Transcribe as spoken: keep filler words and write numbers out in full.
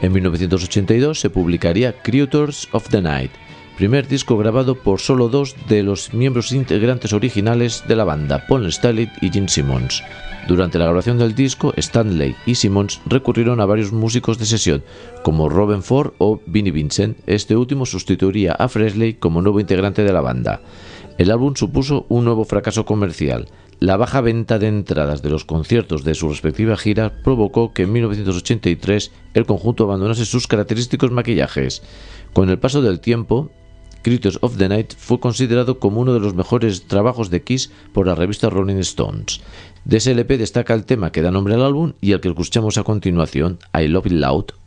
En mil novecientos ochenta y dos se publicaría Creatures of the Night, primer disco grabado por solo dos de los miembros integrantes originales de la banda, Paul Stanley y Gene Simmons. Durante la grabación del disco, Stanley y Simmons recurrieron a varios músicos de sesión, como Robben Ford o Vinnie Vincent. Este último sustituiría a Frehley como nuevo integrante de la banda. El álbum supuso un nuevo fracaso comercial. La baja venta de entradas de los conciertos de su respectiva gira provocó que en mil novecientos ochenta y tres el conjunto abandonase sus característicos maquillajes. Con el paso del tiempo, Creatures of the Night fue considerado como uno de los mejores trabajos de Kiss por la revista Rolling Stones. De ese L P destaca el tema que da nombre al álbum y el que escuchamos a continuación, I Love It Loud.